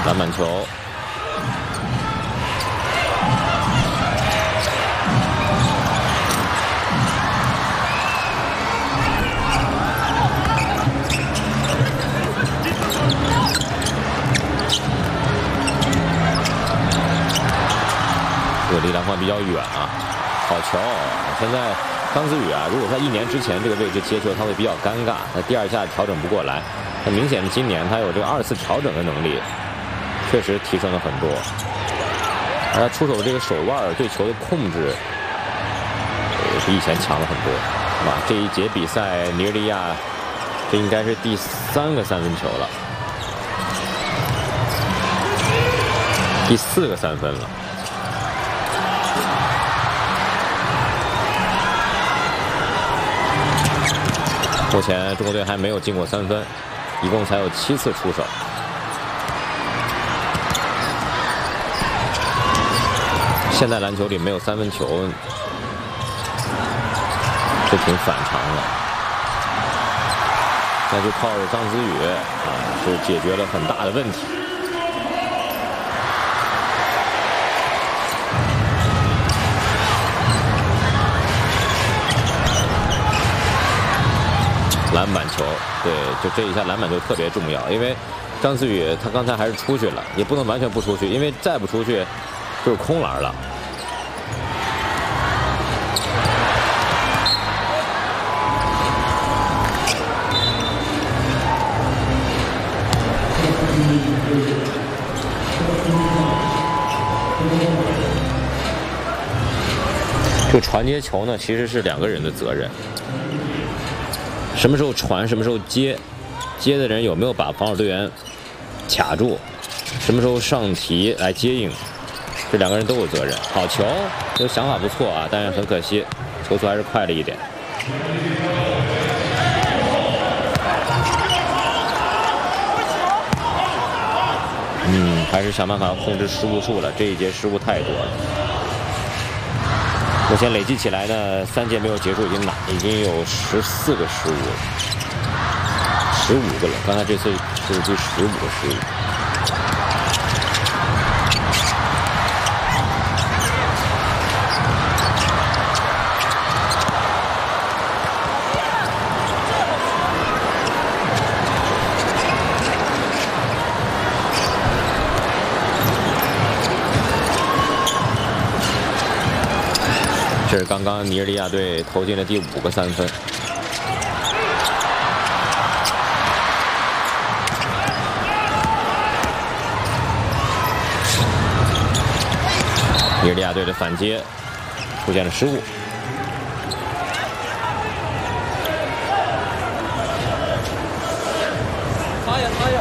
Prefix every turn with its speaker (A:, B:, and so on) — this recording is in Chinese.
A: 篮板球。这个离篮筐比较远啊，好球！现在张子宇啊，如果他1年之前这个位置接球，他会比较尴尬，他第2下调整不过来。很明显的，今年他有这个2次调整的能力，确实提升了很多。而他出手这个手腕对球的控制，比以前强了很多。哇，这一节比赛，尼日利亚这应该是第3个3分球了，第4个3分了。目前中国队还没有进过3分，一共才有7次出手。现在篮球里没有3分球，是挺反常的。那就靠着张子宇啊，是解决了很大的问题。篮板球，对，就这一下篮板球特别重要，因为张思宇他刚才还是出去了，也不能完全不出去，因为再不出去就是空篮了。这个传接球呢，其实是2个人的责任。什么时候传，什么时候接，接的人有没有把防守队员卡住，什么时候上提来接应，这2个人都有责任。好球，这个想法不错啊，但是很可惜，球速还是快了一点。还是想办法控制失误数了，这一节失误太多了。目前累计起来呢，3节没有结束，已经有14个失误了，15个了。刚才这次是第15个失误。这是刚刚尼日利亚队投进了第5个3分。尼日利亚队的反击出现了失误。
B: 擦呀擦呀！